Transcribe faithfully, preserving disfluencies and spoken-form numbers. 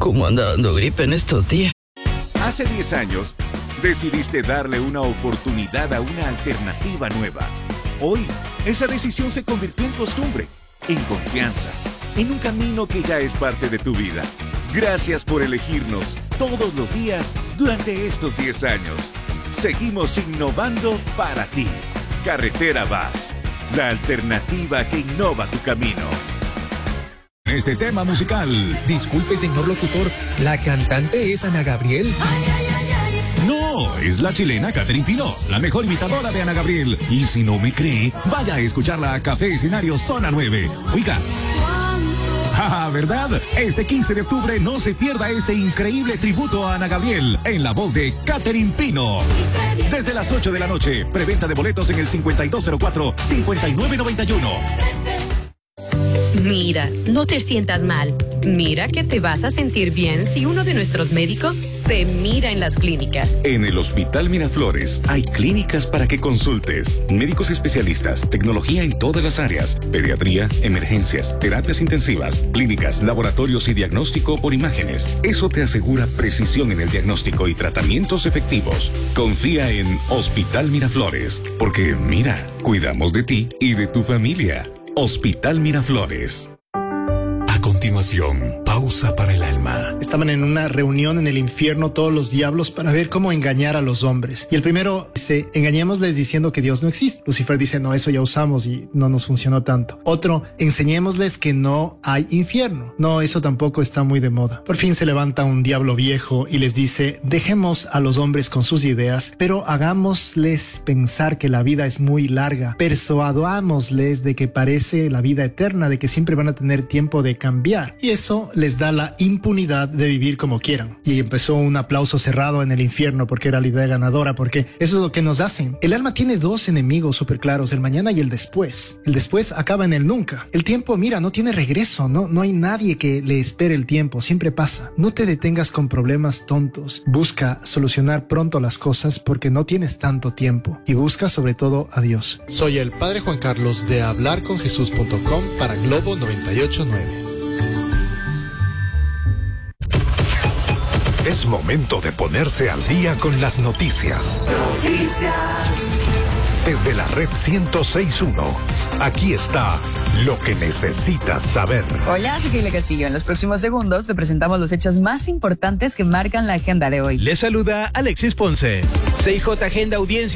¿Cómo anda dando gripe en estos días? Hace diez años, decidiste darle una oportunidad a una alternativa nueva. Hoy, esa decisión se convirtió en costumbre, en confianza, en un camino que ya es parte de tu vida. Gracias por elegirnos todos los días durante estos diez años. Seguimos innovando para ti. Carretera Vaz, la alternativa que innova tu camino. Este tema musical. Disculpe, señor locutor, ¿la cantante es Ana Gabriel? Ay, ay, ay, ay. No, es la chilena Catherine Pino, la mejor imitadora de Ana Gabriel. Y si no me cree, vaya a escucharla a Café Escenario Zona nueve. Oiga. Ja, ¿verdad? Este quince de octubre no se pierda este increíble tributo a Ana Gabriel en la voz de Catherine Pino. Desde las ocho de la noche, preventa de boletos en el cincuenta y dos cero cuatro, cincuenta y nueve noventa y uno. Mira, no te sientas mal. Mira que te vas a sentir bien si uno de nuestros médicos te mira en las clínicas. En el Hospital Miraflores hay clínicas para que consultes. Médicos especialistas, tecnología en todas las áreas, pediatría, emergencias, terapias intensivas, clínicas, laboratorios y diagnóstico por imágenes. Eso te asegura precisión en el diagnóstico y tratamientos efectivos. Confía en Hospital Miraflores, porque mira, cuidamos de ti y de tu familia. Hospital Miraflores. A continuación, pausa para el alma. Estaban en una reunión en el infierno todos los diablos para ver cómo engañar a los hombres. Y el primero dice, engañémosles diciendo que Dios no existe. Lucifer dice, no, eso ya usamos y no nos funcionó tanto. Otro, enseñémosles que no hay infierno. No, eso tampoco está muy de moda. Por fin se levanta un diablo viejo y les dice, dejemos a los hombres con sus ideas, pero hagámosles pensar que la vida es muy larga. Persuadámosles de que parece la vida eterna, de que siempre van a tener tiempo de cambiar. Y eso les da la impunidad de vivir como quieran. Y empezó un aplauso cerrado en el infierno porque era la idea ganadora, porque eso es lo que nos hacen. El alma tiene dos enemigos súper claros, el mañana y el después. El después acaba en el nunca. El tiempo, mira, no tiene regreso, no, no hay nadie que le espere el tiempo, siempre pasa. No te detengas con problemas tontos. Busca solucionar pronto las cosas porque no tienes tanto tiempo. Y busca sobre todo a Dios. Soy el Padre Juan Carlos de hablar con jesús punto com para Globo noventa y ocho punto nueve. Es momento de ponerse al día con las noticias. Noticias. Desde la red ciento seis punto uno, aquí está lo que necesitas saber. Hola, soy Keila Castillo. En los próximos segundos te presentamos los hechos más importantes que marcan la agenda de hoy. Les saluda Alexis Ponce. C I J Agenda Audiencia